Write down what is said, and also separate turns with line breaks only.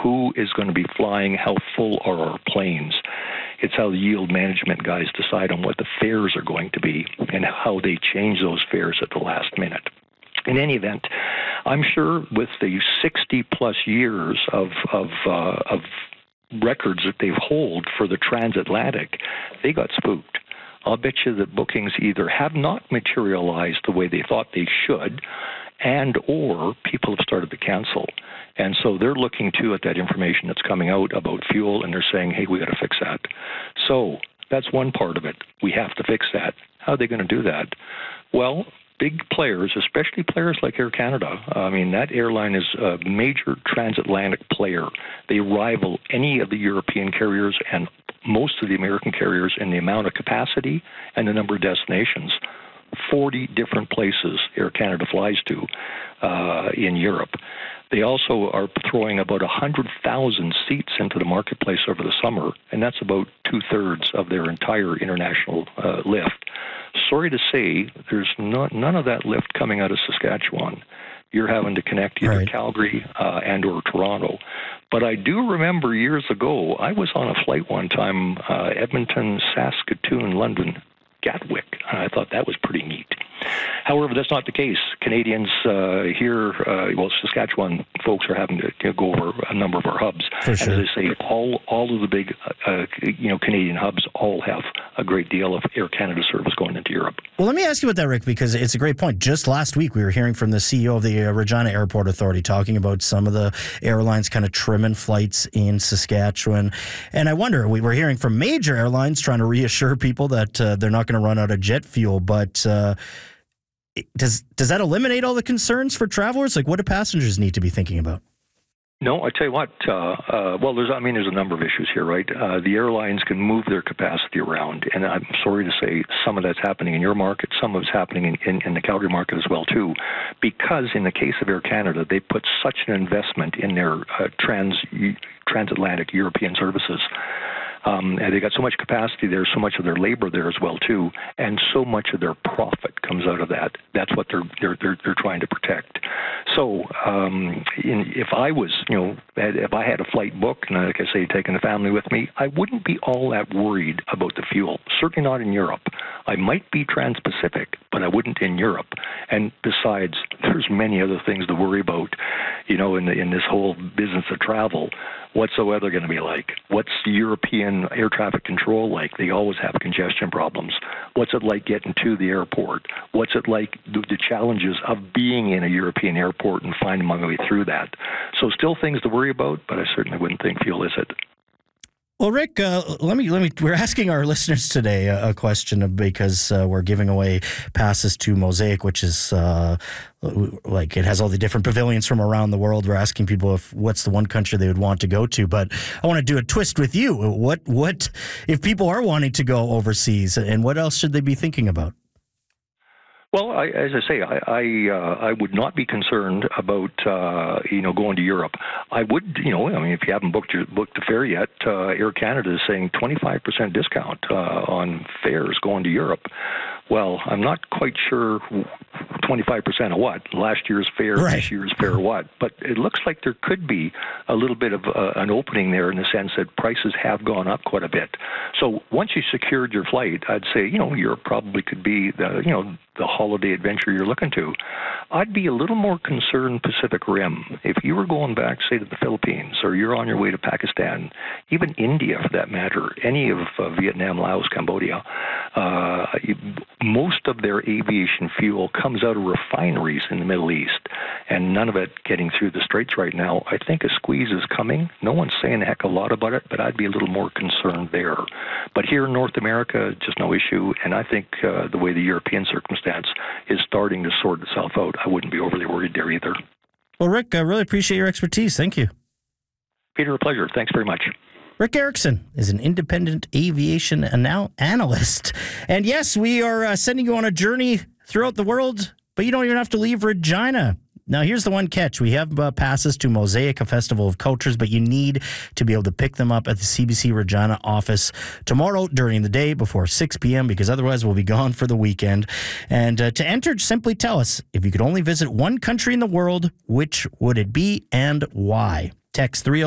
who is going to be flying, how full are our planes. It's how the yield management guys decide on what the fares are going to be and how they change those fares at the last minute. In any event, I'm sure with the 60-plus years of records that they've hold for the transatlantic, they got spooked. I'll bet you that bookings either have not materialized the way they thought they should, and or people have started to cancel. And so they're looking, too, at that information that's coming out about fuel, and they're saying, hey, we got to fix that. So that's one part of it. We have to fix that. How are they going to do that? Well, big players, especially players like Air Canada, I mean, that airline is a major transatlantic player. They rival any of the European carriers and most of the American carriers in the amount of capacity and the number of destinations. 40 different places Air Canada flies to in Europe. They also are throwing about 100,000 seats into the marketplace over the summer, and that's about two-thirds of their entire international lift. Sorry to say, there's none of that lift coming out of Saskatchewan. You're having to connect either Calgary and or Toronto. But I do remember years ago, I was on a flight one time, Edmonton, Saskatoon, London, Gatwick. I thought that was pretty neat. However, that's not the case. Canadians here, Saskatchewan folks are having to go over a number of our hubs.
For sure.
And as I say, all of the big, Canadian hubs all have a great deal of Air Canada service going into Europe.
Well, let me ask you about that, Rick, because it's a great point. Just last week, we were hearing from the CEO of the Regina Airport Authority talking about some of the airlines kind of trimming flights in Saskatchewan. And I wonder, we were hearing from major airlines trying to reassure people that they're not going to run out of jet fuel, but does that eliminate all the concerns for travelers? Like, what do passengers need to be thinking about?
No, I tell you what. There's a number of issues here, right? The airlines can move their capacity around, and I'm sorry to say some of that's happening in your market, some of it's happening in the Calgary market as well too, because in the case of Air Canada, they put such an investment in their transatlantic European services. And they got so much capacity there, so much of their labor there as well too, and so much of their profit comes out of that. That's what they're trying to protect. So, if I was, if I had a flight booked, and like I say, taking the family with me, I wouldn't be all that worried about the fuel. Certainly not in Europe. I might be trans-Pacific, but I wouldn't in Europe. And besides, there's many other things to worry about, in this whole business of travel. What's the weather going to be like? What's the European air traffic control like? They always have congestion problems. What's it like getting to the airport? What's it like, the challenges of being in a European airport and finding my way through that? So still things to worry about, but I certainly wouldn't think fuel is it.
Well, Rick, let me. We're asking our listeners today a question because we're giving away passes to Mosaic, which is it has all the different pavilions from around the world. We're asking people what's the one country they would want to go to, but I want to do a twist with you. What if people are wanting to go overseas, and what else should they be thinking about?
Well, as I say, I would not be concerned about going to Europe. I would, if you haven't booked the fare yet, Air Canada is saying 25% discount on fares going to Europe. Well, I'm not quite sure 25% of what, last year's fare, this year's fare what, but it looks like there could be a little bit of an opening there in the sense that prices have gone up quite a bit. So once you secured your flight, I'd say, Europe probably could be the holiday adventure you're looking to. I'd be a little more concerned Pacific Rim. If you were going back, say, to the Philippines, or you're on your way to Pakistan, even India for that matter, any of Vietnam, Laos, Cambodia, most of their aviation fuel comes out of refineries in the Middle East, and none of it getting through the Straits right now. I think a squeeze is coming. No one's saying a heck of a lot about it, but I'd be a little more concerned there. But here in North America, just no issue, and I think the way the European circumstance is starting to sort itself out, I wouldn't be overly worried there either.
Well, Rick, I really appreciate your expertise. Thank you.
Peter, a pleasure. Thanks very much.
Rick Erickson is an independent aviation analyst. And yes, we are sending you on a journey throughout the world, but you don't even have to leave Regina. Now, here's the one catch. We have passes to Mosaic, a festival of cultures, but you need to be able to pick them up at the CBC Regina office tomorrow during the day before 6 p.m. because otherwise we'll be gone for the weekend. And to enter, simply tell us, if you could only visit one country in the world, which would it be and why? Text 30